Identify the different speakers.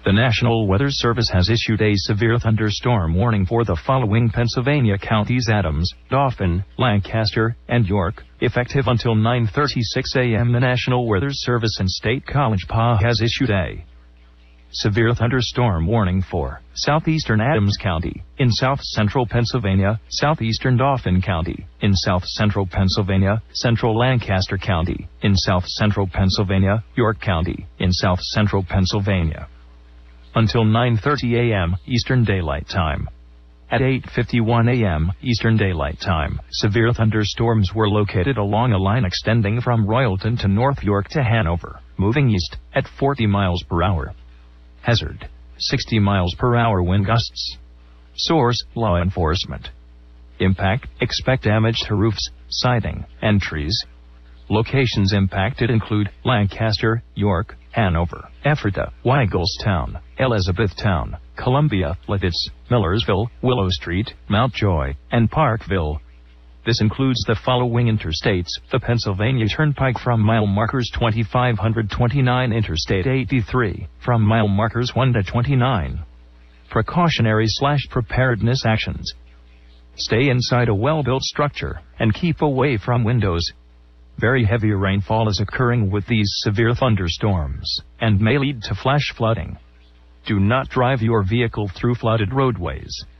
Speaker 1: The National Weather Service has issued a severe thunderstorm warning for the following Pennsylvania counties: Adams, Dauphin, Lancaster, and York, effective until 9:36 a.m. The National Weather Service in State College Park has issued a severe thunderstorm warning for southeastern Adams County, in south-central Pennsylvania, southeastern Dauphin County, in south-central Pennsylvania, central Lancaster County, in south-central Pennsylvania, York County, in south-central Pennsylvania, until 9:30 a.m. Eastern Daylight Time. At 8:51 a.m. Eastern Daylight Time, severe thunderstorms were located along a line extending from Royalton to North York to Hanover, moving east at 40 miles per hour. Hazard: 60 miles per hour wind gusts. Source: law enforcement. Impact: expect damage to roofs, siding, and trees. Locations impacted include Lancaster, York, Hanover, Ephrata, Weigelstown, Elizabethtown, Columbia, Lititz, Millersville, Willow Street, Mountjoy, and Parkville. This includes the following interstates: the Pennsylvania Turnpike from mile markers 2529, Interstate 83 from mile markers 1 to 29. Precautionary/preparedness actions: stay inside a well-built structure and keep away from windows. Very heavy rainfall is occurring with these severe thunderstorms and may lead to flash flooding. Do not drive your vehicle through flooded roadways.